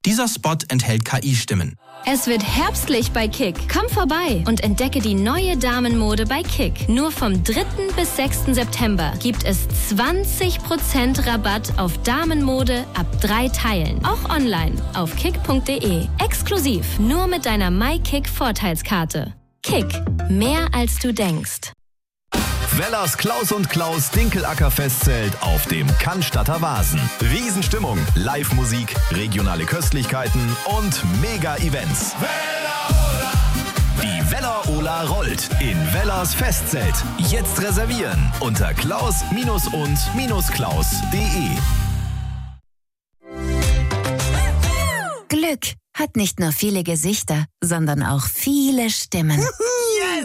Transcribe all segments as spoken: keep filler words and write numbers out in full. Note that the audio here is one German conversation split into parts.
Dieser Spot enthält K I-Stimmen. Es wird herbstlich bei Kick. Komm vorbei und entdecke die neue Damenmode bei Kick. Nur vom dritten bis sechsten September gibt es zwanzig Prozent Rabatt auf Damenmode ab drei Teilen. Auch online auf kick punkt de. Exklusiv nur mit deiner MyKick-Vorteilskarte. Kick. Mehr als du denkst. Wellers Klaus und Klaus Dinkelacker-Festzelt auf dem Cannstatter Wasen. Riesenstimmung, Live-Musik, regionale Köstlichkeiten und Mega-Events. Die Weller-Ola rollt in Wellers Festzelt. Jetzt reservieren unter klaus und klaus punkt de. Glück hat nicht nur viele Gesichter, sondern auch viele Stimmen. Yes!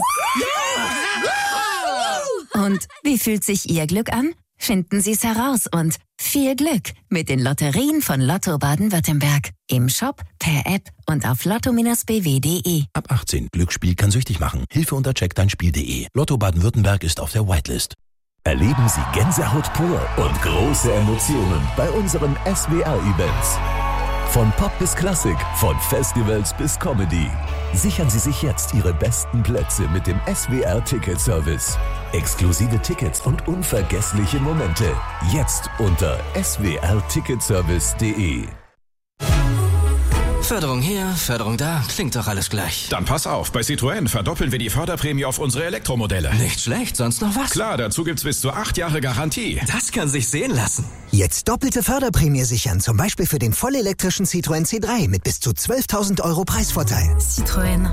Und wie fühlt sich Ihr Glück an? Finden Sie es heraus und viel Glück mit den Lotterien von Lotto Baden-Württemberg. Im Shop, per App und auf lotto b w punkt de. Ab achtzehn. Glücksspiel kann süchtig machen. Hilfe unter check dein spiel punkt de. Lotto Baden-Württemberg ist auf der Whitelist. Erleben Sie Gänsehaut pur und große Emotionen bei unseren S W R-Events. Von Pop bis Klassik, von Festivals bis Comedy. Sichern Sie sich jetzt Ihre besten Plätze mit dem S W R-Ticket-Service. Exklusive Tickets und unvergessliche Momente. Jetzt unter s w r ticketservice punkt de. Förderung hier, Förderung da, klingt doch alles gleich. Dann pass auf, bei Citroën verdoppeln wir die Förderprämie auf unsere Elektromodelle. Nicht schlecht, sonst noch was? Klar, dazu gibt's bis zu acht Jahre Garantie. Das kann sich sehen lassen. Jetzt doppelte Förderprämie sichern, zum Beispiel für den vollelektrischen Citroën C drei mit bis zu zwölftausend Euro Preisvorteil. Citroën.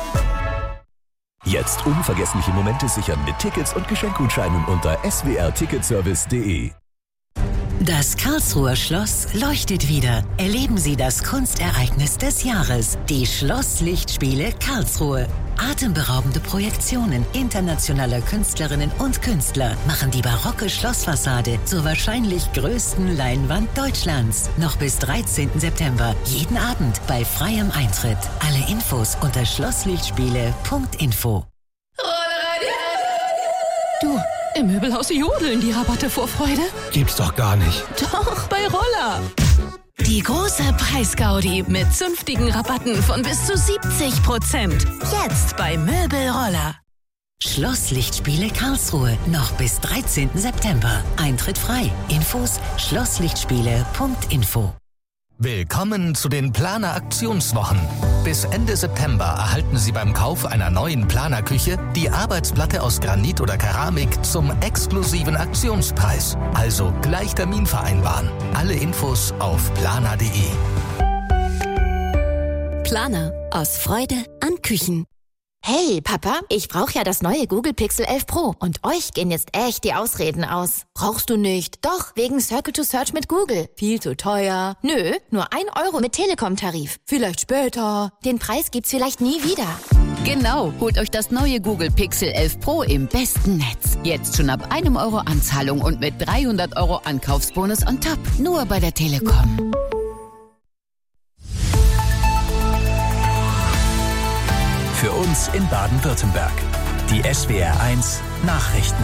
Jetzt unvergessliche Momente sichern mit Tickets und Geschenkgutscheinen unter s w r ticketservice punkt de. Das Karlsruher Schloss leuchtet wieder. Erleben Sie das Kunstereignis des Jahres, die Schlosslichtspiele Karlsruhe. Atemberaubende Projektionen internationaler Künstlerinnen und Künstler machen die barocke Schlossfassade zur wahrscheinlich größten Leinwand Deutschlands. Noch bis dreizehnten September, jeden Abend bei freiem Eintritt. Alle Infos unter schlosslichtspiele punkt info. Du, im Möbelhaus jodeln die Rabatte vor Freude. Gibt's doch gar nicht. Doch, bei Roller. Die große Preisgaudi mit zünftigen Rabatten von bis zu siebzig Prozent. Jetzt bei Möbelroller. Schlosslichtspiele Karlsruhe. Noch bis dreizehnten September. Eintritt frei. Infos schlosslichtspiele punkt info. Willkommen zu den Planer-Aktionswochen. Bis Ende September erhalten Sie beim Kauf einer neuen Planerküche die Arbeitsplatte aus Granit oder Keramik zum exklusiven Aktionspreis. Also gleich Termin vereinbaren. Alle Infos auf planer punkt de. Planer. Aus Freude an Küchen. Hey, Papa, ich brauche ja das neue Google Pixel elf Pro und euch gehen jetzt echt die Ausreden aus. Brauchst du nicht? Doch, wegen Circle to Search mit Google. Viel zu teuer. Nö, nur ein Euro mit Telekom-Tarif. Vielleicht später. Den Preis gibt's vielleicht nie wieder. Genau, holt euch das neue Google Pixel elf Pro im besten Netz. Jetzt schon ab einem Euro Anzahlung und mit dreihundert Euro Ankaufsbonus on top. Nur bei der Telekom. Für uns in Baden-Württemberg. Die S W R eins Nachrichten.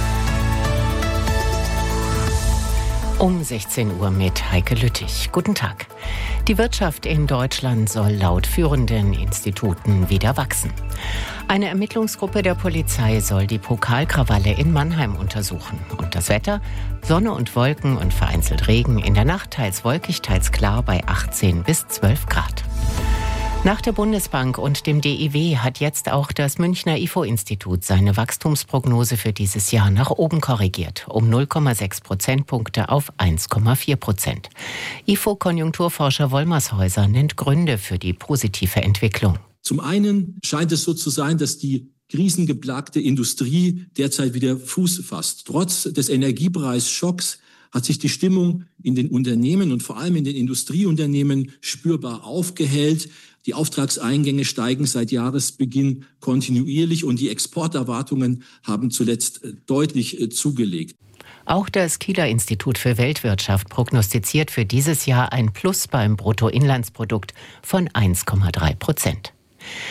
Um sechzehn Uhr mit Heike Lüttich. Guten Tag. Die Wirtschaft in Deutschland soll laut führenden Instituten wieder wachsen. Eine Ermittlungsgruppe der Polizei soll die Pokalkrawalle in Mannheim untersuchen. Und das Wetter? Sonne und Wolken und vereinzelt Regen. In der Nacht teils wolkig, teils klar bei achtzehn bis zwölf Grad. Nach der Bundesbank und dem D I W hat jetzt auch das Münchner I F O-Institut seine Wachstumsprognose für dieses Jahr nach oben korrigiert, um null Komma sechs Prozentpunkte auf eins Komma vier Prozent. I F O-Konjunkturforscher Wollmershäuser nennt Gründe für die positive Entwicklung. Zum einen scheint es so zu sein, dass die krisengeplagte Industrie derzeit wieder Fuß fasst. Trotz des Energiepreisschocks hat sich die Stimmung in den Unternehmen und vor allem in den Industrieunternehmen spürbar aufgehellt. Die Auftragseingänge steigen seit Jahresbeginn kontinuierlich und die Exporterwartungen haben zuletzt deutlich zugelegt. Auch das Kieler Institut für Weltwirtschaft prognostiziert für dieses Jahr ein Plus beim Bruttoinlandsprodukt von eins Komma drei Prozent.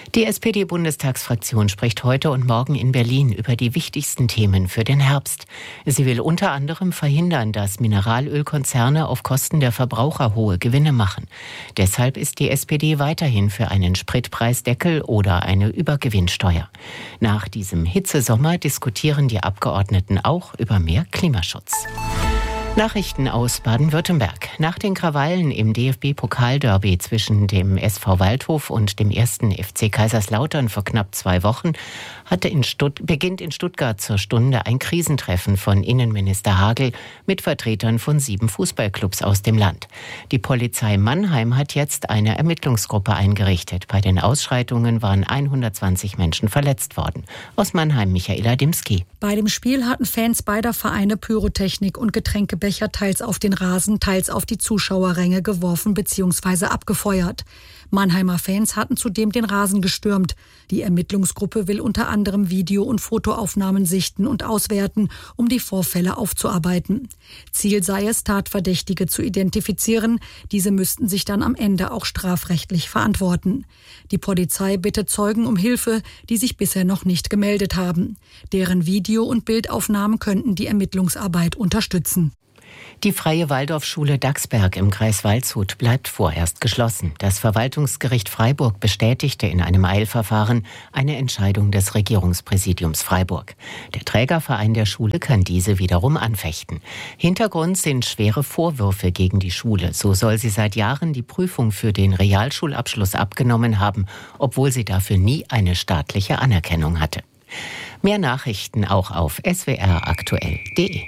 Die S P D-Bundestagsfraktion spricht heute und morgen in Berlin über die wichtigsten Themen für den Herbst. Sie will unter anderem verhindern, dass Mineralölkonzerne auf Kosten der Verbraucher hohe Gewinne machen. Deshalb ist die S P D weiterhin für einen Spritpreisdeckel oder eine Übergewinnsteuer. Nach diesem Hitzesommer diskutieren die Abgeordneten auch über mehr Klimaschutz. Nachrichten aus Baden-Württemberg. Nach den Krawallen im D F B-Pokalderby zwischen dem S V Waldhof und dem ersten F C Kaiserslautern vor knapp zwei Wochen hatte in Stutt- beginnt in Stuttgart zur Stunde ein Krisentreffen von Innenminister Hagel mit Vertretern von sieben Fußballclubs aus dem Land. Die Polizei Mannheim hat jetzt eine Ermittlungsgruppe eingerichtet. Bei den Ausschreitungen waren hundertzwanzig Menschen verletzt worden. Aus Mannheim Michaela Dimski. Bei dem Spiel hatten Fans beider Vereine Pyrotechnik und Getränkebecher teils auf den Rasen, teils auf die Zuschauerränge geworfen bzw. abgefeuert. Mannheimer Fans hatten zudem den Rasen gestürmt. Die Ermittlungsgruppe will unter anderem Video- und Fotoaufnahmen sichten und auswerten, um die Vorfälle aufzuarbeiten. Ziel sei es, Tatverdächtige zu identifizieren. Diese müssten sich dann am Ende auch strafrechtlich verantworten. Die Polizei bittet Zeugen um Hilfe, die sich bisher noch nicht gemeldet haben. Deren Video- und Bildaufnahmen könnten die Ermittlungsarbeit unterstützen. Die Freie Waldorfschule Dachsberg im Kreis Waldshut bleibt vorerst geschlossen. Das Verwaltungsgericht Freiburg bestätigte in einem Eilverfahren eine Entscheidung des Regierungspräsidiums Freiburg. Der Trägerverein der Schule kann diese wiederum anfechten. Hintergrund sind schwere Vorwürfe gegen die Schule. So soll sie seit Jahren die Prüfung für den Realschulabschluss abgenommen haben, obwohl sie dafür nie eine staatliche Anerkennung hatte. Mehr Nachrichten auch auf s w r aktuell punkt d e.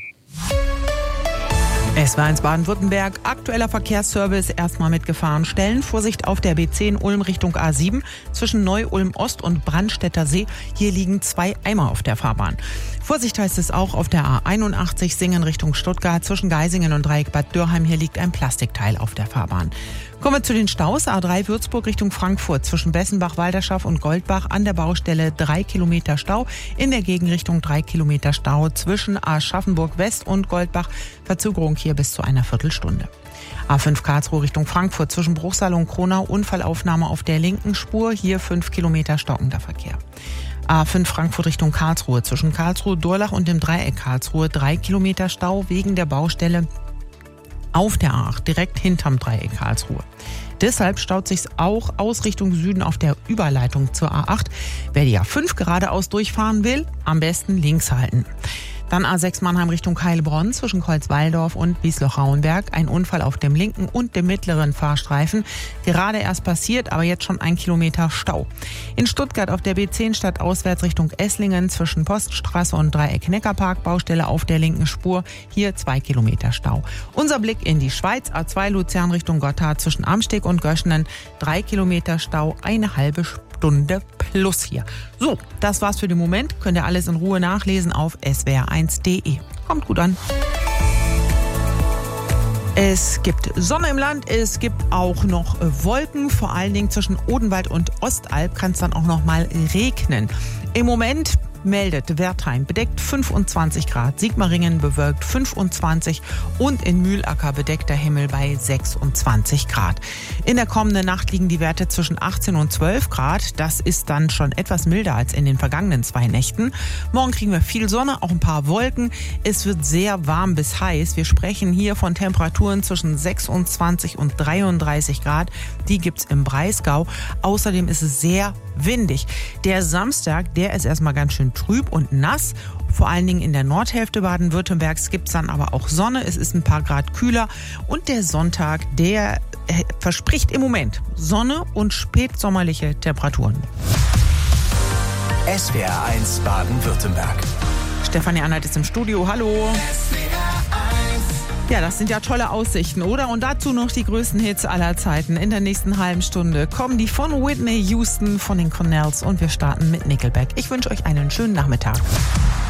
S W R eins Baden-Württemberg, aktueller Verkehrsservice, erstmal mit Gefahrenstellen. Vorsicht auf der B zehn Ulm Richtung A sieben zwischen Neu-Ulm Ost und Brandstätter See. Hier liegen zwei Eimer auf der Fahrbahn. Vorsicht heißt es auch auf der A einundachtzig Singen Richtung Stuttgart zwischen Geisingen und Dreieck Bad Dürrheim. Hier liegt ein Plastikteil auf der Fahrbahn. Kommen wir zu den Staus. A drei Würzburg Richtung Frankfurt zwischen Bessenbach, Walderschaff und Goldbach an der Baustelle drei Kilometer Stau. In der Gegenrichtung drei Kilometer Stau zwischen Aschaffenburg West und Goldbach. Verzögerung hier bis zu einer Viertelstunde. A fünf Karlsruhe Richtung Frankfurt zwischen Bruchsal und Kronau. Unfallaufnahme auf der linken Spur. Hier fünf Kilometer stockender Verkehr. A fünf Frankfurt Richtung Karlsruhe zwischen Karlsruhe-Durlach und dem Dreieck Karlsruhe. drei Kilometer Stau wegen der Baustelle auf der A acht, direkt hinterm Dreieck Karlsruhe. Deshalb staut sich's auch aus Richtung Süden auf der Überleitung zur A acht. Wer die A fünf geradeaus durchfahren will, am besten links halten. Dann A sechs Mannheim Richtung Heilbronn zwischen Kreuzwaldorf und Wiesloch-Rauenberg. Ein Unfall auf dem linken und dem mittleren Fahrstreifen. Gerade erst passiert, aber jetzt schon ein Kilometer Stau. In Stuttgart auf der B zehn Stadt auswärts Richtung Esslingen zwischen Poststraße und Dreieck Neckarpark. Baustelle auf der linken Spur. Hier zwei Kilometer Stau. Unser Blick in die Schweiz. A zwei Luzern Richtung Gotthard zwischen Amsteg und Göschenen. Drei Kilometer Stau, eine halbe Stunde plus hier. So, das war's für den Moment. Könnt ihr alles in Ruhe nachlesen auf s w r eins punkt d e. Kommt gut an. Es gibt Sonne im Land, es gibt auch noch Wolken, vor allen Dingen zwischen Odenwald und Ostalb kann es dann auch noch mal regnen. Im Moment meldet Wertheim bedeckt fünfundzwanzig Grad, Sigmaringen bewölkt fünfundzwanzig und in Mühlacker bedeckter Himmel bei sechsundzwanzig Grad. In der kommenden Nacht liegen die Werte zwischen achtzehn und zwölf Grad. Das ist dann schon etwas milder als in den vergangenen zwei Nächten. Morgen kriegen wir viel Sonne, auch ein paar Wolken. Es wird sehr warm bis heiß. Wir sprechen hier von Temperaturen zwischen sechsundzwanzig und dreiunddreißig Grad. Die gibt's im Breisgau. Außerdem ist es sehr windig. Der Samstag, der ist erstmal ganz schön trüb und nass. Vor allen Dingen in der Nordhälfte Baden-Württembergs gibt es dann aber auch Sonne. Es ist ein paar Grad kühler. Und der Sonntag, der verspricht im Moment Sonne und spätsommerliche Temperaturen. S W R eins Baden-Württemberg. Stefanie Anhalt ist im Studio. Hallo. Ja, das sind ja tolle Aussichten, oder? Und dazu noch die größten Hits aller Zeiten. In der nächsten halben Stunde kommen die von Whitney Houston, von den Cornells und wir starten mit Nickelback. Ich wünsche euch einen schönen Nachmittag.